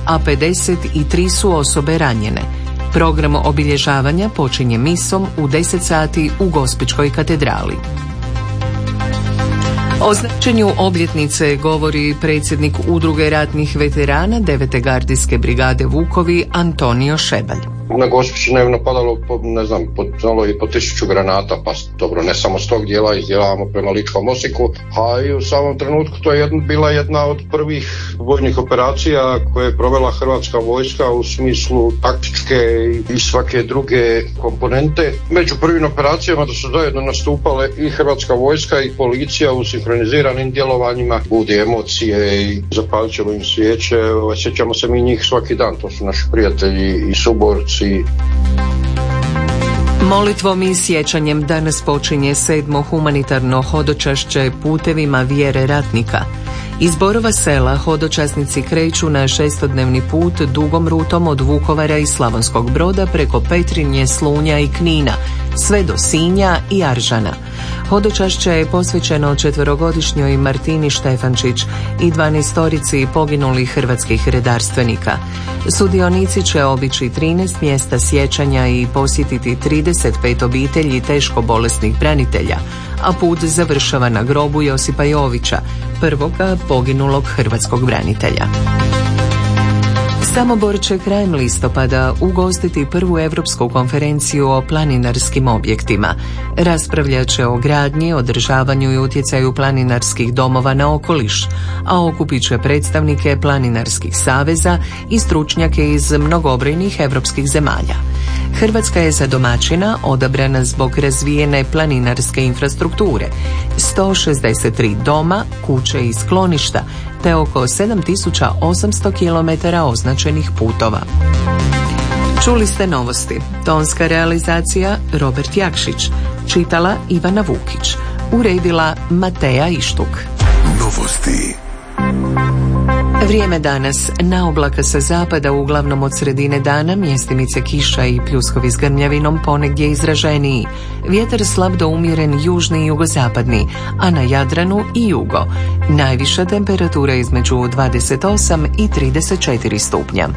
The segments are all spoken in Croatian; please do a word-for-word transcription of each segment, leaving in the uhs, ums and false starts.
a pedeset tri su osobe ranjene. Program obilježavanja počinje misom u deset sati u Gospićkoj katedrali. O značenju obljetnice govori predsjednik Udruge ratnih veterana devete gardijske brigade Vukovi Antonio Šebalj. Na Gospiću je napadalo po, ne znam, po, i po tisuću granata, pa dobro, ne samo s tog dijela, izdjelavamo prema Ličkom Osijeku, a i u samom trenutku to je jedna, bila jedna od prvih vojnih operacija koje je provela Hrvatska vojska u smislu taktičke i svake druge komponente. Među prvim operacijama da su zajedno nastupale i Hrvatska vojska i policija u sinkroniziranim djelovanjima, budi emocije i zapalit ćemo im svijeće, sjećamo se mi njih svaki dan, to su naši prijatelji i suborci. Molitvom i sjećanjem danas počinje sedmo humanitarno hodočašće putevima vjere ratnika. Iz Borova Sela hodočasnici kreću na šestodnevni put dugom rutom od Vukovara i Slavonskog Broda preko Petrinje, Slunja i Knina, sve do Sinja i Aržana. Hodočašće je posvećeno četverogodišnjoj Martini Štefančić i dvanaestorici poginulih hrvatskih redarstvenika. Sudionici će obići trinaest mjesta sjećanja i posjetiti trideset pet obitelji teško bolesnih branitelja, a put završava na grobu Josipa Jovića, prvoga poginulog hrvatskog branitelja. Samobor će krajem listopada ugostiti prvu europsku konferenciju o planinarskim objektima. Raspravljat će o gradnji, održavanju i utjecaju planinarskih domova na okoliš, a okupit će predstavnike planinarskih saveza i stručnjake iz mnogobrojnih europskih zemalja. Hrvatska je za domaćina odabrana zbog razvijene planinarske infrastrukture, sto šezdeset tri doma, kuće i skloništa, te oko sedam tisuća osamsto kilometara označenih putova. Čuli ste novosti. Tonska realizacija Robert Jakšić. Čitala Ivana Vukić. Uredila Mateja Ištuk. Novosti. Vrijeme danas. Na oblaka sa zapada, uglavnom od sredine dana, mjestimice kiša i pljuskovi s grmljavinom, ponegdje izraženiji. Vjetar slab do umjeren južni i jugozapadni, a na Jadranu i jugo. Najviša temperatura između dvadeset osam i trideset četiri stupnja.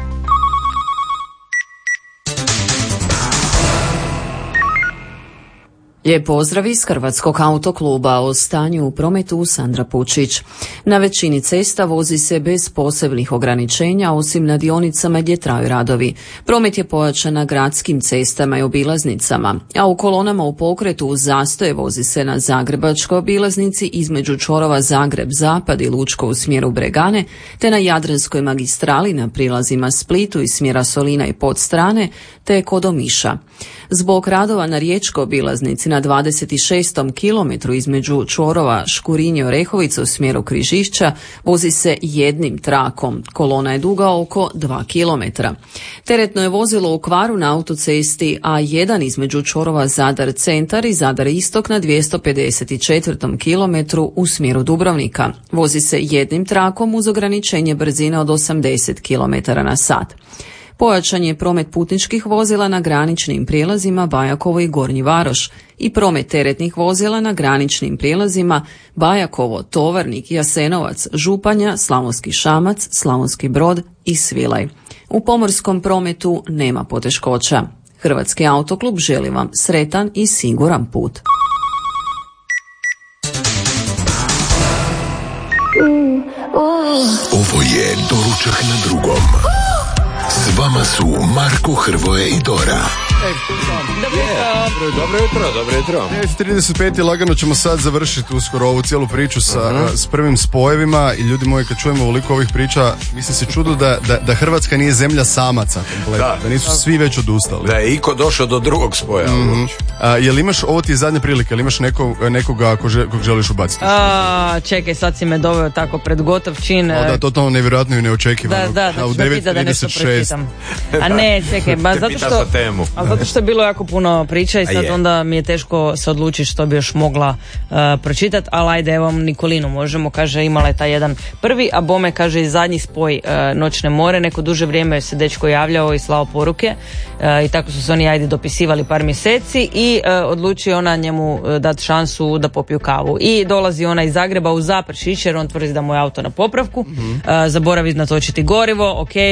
Lijep pozdrav iz Hrvatskog autokluba. O stanju u prometu Sandra Pučić. Na većini cesta vozi se bez posebnih ograničenja, osim na dionicama gdje traju radovi. Promet je pojačan na gradskim cestama i obilaznicama, a u kolonama u pokretu uz zastoje vozi se na Zagrebačkoj obilaznici između čvorova Zagreb-Zapad i Lučko u smjeru Bregane, te na Jadranskoj magistrali na prilazima Splitu iz smjera Solina i Podstrane, te kod Omiša. Zbog radova na Riječkoj obilaznici na dvadeset šestom kilometru između čvorova Škurinje-Orehovica u smjeru Križišća vozi se jednim trakom. Kolona je duga oko dva kilometra. Teretno je vozilo u kvaru na autocesti A jedan između čvorova Zadar-Centar i Zadar-Istok na dvjesto pedeset četvrtom kilometru u smjeru Dubrovnika. Vozi se jednim trakom uz ograničenje brzine od osamdeset kilometara na sat. Pojačan je promet putničkih vozila na graničnim prijelazima Bajakovo i Gornji Varoš i promet teretnih vozila na graničnim prijelazima Bajakovo, Tovarnik, Jasenovac, Županja, Slavonski Šamac, Slavonski Brod i Svilaj. U pomorskom prometu nema poteškoća. Hrvatski autoklub želi vam sretan i siguran put. Ovo je Doručak na drugom. S vama su Marko, Hrvoje i Dora. Dobro, dobro jutro, dobro jutro. devet trideset pet lagano ćemo sad završiti uskoro ovu cijelu priču sa, uh-huh. s prvim spojevima i ljudi moji, kad čujemo ovoliko ovih priča, mislim se čudo da, da, da Hrvatska nije zemlja samaca kompletno, da, da nisu svi već odustali. Da je iko došao do drugog spoja. Mm-hmm. A, jel imaš, ovo ti je zadnja prilika, jel imaš neko, nekoga ko že, kog želiš ubaciti? A, čekaj, sad si me doveo tako pred gotov čin. O, da, totalno nevjerojatno i neočekivano. Da, da, da, u devet trideset šest. A ne, čekaj, ba, zato što, a zato što je bilo jako puno priča i sad onda mi je teško se odlučiti što bi još mogla uh, pročitati, ali ajde, evo Nikolinu možemo, kaže, imala je taj jedan prvi, a bome, kaže, i zadnji spoj uh, Noćne more, neko duže vrijeme se dečko javljao i slao poruke uh, i tako su se oni, ajde, dopisivali par mjeseci i uh, odlučio ona njemu uh, dati šansu da popiju kavu i dolazi ona iz Zagreba u Zaprešić jer on tvrdi da mu je auto na popravku, mm-hmm. uh, zaboravi natočiti gorivo, ok,